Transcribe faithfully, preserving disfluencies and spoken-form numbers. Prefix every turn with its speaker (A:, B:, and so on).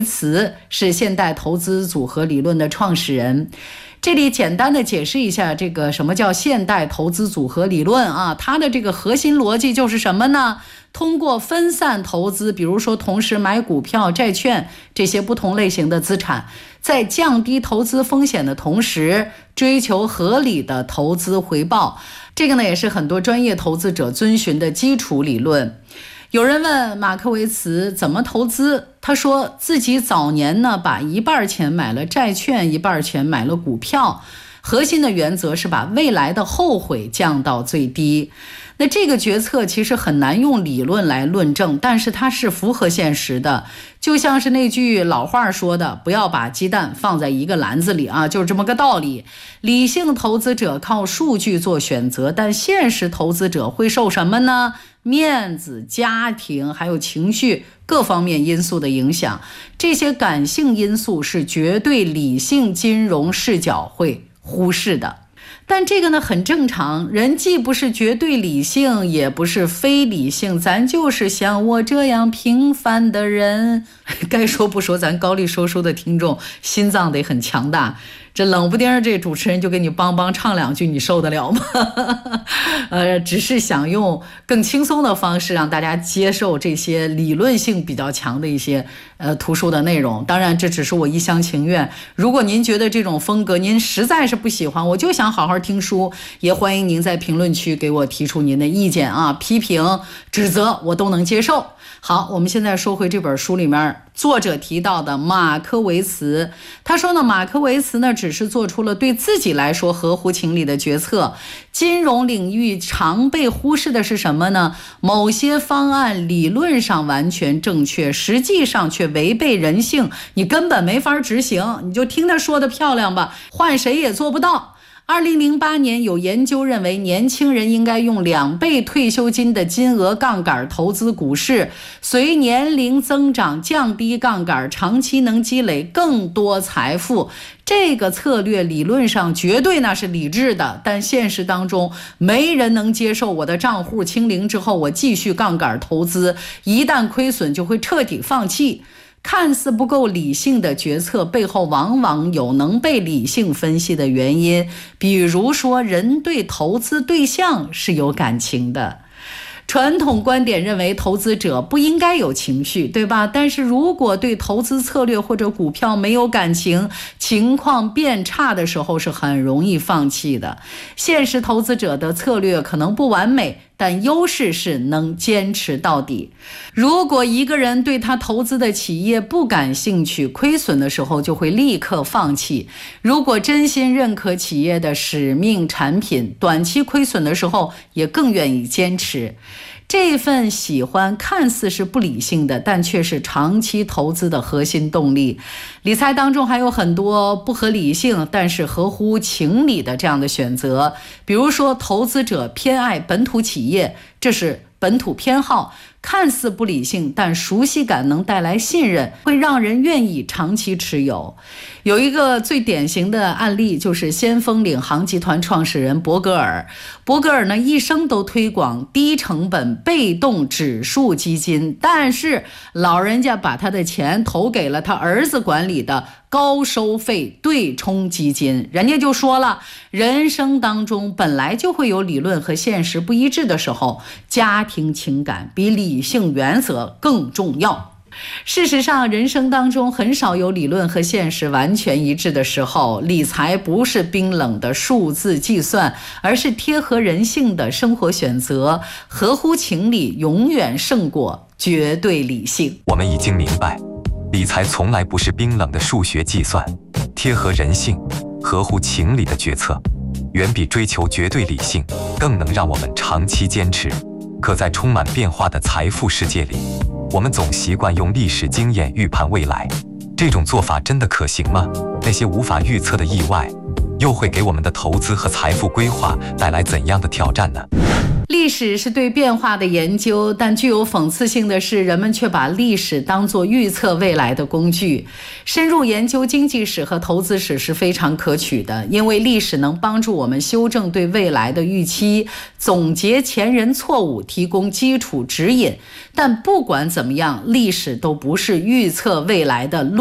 A: 茨是现代投资组合理论的创始人。这里简单的解释一下这个什么叫现代投资组合理论啊，它的这个核心逻辑就是什么呢？通过分散投资，比如说同时买股票、债券这些不同类型的资产，在降低投资风险的同时，追求合理的投资回报。这个呢也是很多专业投资者遵循的基础理论。有人问马克维茨怎么投资，他说自己早年呢把一半钱买了债券，一半钱买了股票，核心的原则是把未来的后悔降到最低。那这个决策其实很难用理论来论证，但是它是符合现实的。就像是那句老话说的，不要把鸡蛋放在一个篮子里啊，就是这么个道理。理性投资者靠数据做选择，但现实投资者会受什么呢？面子、家庭还有情绪各方面因素的影响。这些感性因素是绝对理性金融视角会忽视的。但这个呢很正常，人既不是绝对理性，也不是非理性，咱就是像我这样平凡的人。该说不说，咱高丽说书的听众心脏得很强大，这冷不丁这主持人就给你帮帮唱两句，你受得了吗？呃，只是想用更轻松的方式让大家接受这些理论性比较强的一些呃图书的内容。当然这只是我一厢情愿，如果您觉得这种风格您实在是不喜欢，我就想好好听书，也欢迎您在评论区给我提出您的意见啊，批评指责我都能接受。好，我们现在说回这本书里面作者提到的马科维茨。他说呢，马科维茨呢只是做出了对自己来说合乎情理的决策。金融领域常被忽视的是什么呢？某些方案理论上完全正确，实际上却违背人性，你根本没法执行，你就听他说的漂亮吧，换谁也做不到。二零零八年有研究认为，年轻人应该用两倍退休金的金额杠杆投资股市，随年龄增长降低杠杆，长期能积累更多财富。这个策略理论上绝对那是理智的，但现实当中没人能接受我的账户清零之后我继续杠杆投资，一旦亏损就会彻底放弃。看似不够理性的决策背后往往有能被理性分析的原因，比如说人对投资对象是有感情的。传统观点认为投资者不应该有情绪，对吧？但是如果对投资策略或者股票没有感情，情况变差的时候是很容易放弃的。现实投资者的策略可能不完美，但优势是能坚持到底。如果一个人对他投资的企业不感兴趣，亏损的时候就会立刻放弃。如果真心认可企业的使命产品，短期亏损的时候也更愿意坚持。这份喜欢看似是不理性的，但却是长期投资的核心动力。理财当中还有很多不合理性但是合乎情理的这样的选择，比如说投资者偏爱本土企业，这是本土偏好，看似不理性，但熟悉感能带来信任，会让人愿意长期持有。有一个最典型的案例就是先锋领航集团创始人伯格尔。伯格尔呢一生都推广低成本被动指数基金，但是老人家把他的钱投给了他儿子管理的高收费对冲基金。人家就说了，人生当中本来就会有理论和现实不一致的时候，家庭情感比理性原则更重要。事实上，人生当中很少有理论和现实完全一致的时候。理财不是冰冷的数字计算，而是贴合人性的生活选择，合乎情理永远胜过绝对理性。
B: 我们已经明白，理财从来不是冰冷的数学计算，贴合人性、合乎情理的决策，远比追求绝对理性更能让我们长期坚持。可在充满变化的财富世界里，我们总习惯用历史经验预判未来，这种做法真的可行吗？那些无法预测的意外，又会给我们的投资和财富规划带来怎样的挑战呢？
A: 历史是对变化的研究，但具有讽刺性的是，人们却把历史当作预测未来的工具。深入研究经济史和投资史是非常可取的，因为历史能帮助我们修正对未来的预期，总结前人错误，提供基础指引。但不管怎么样，历史都不是预测未来的路。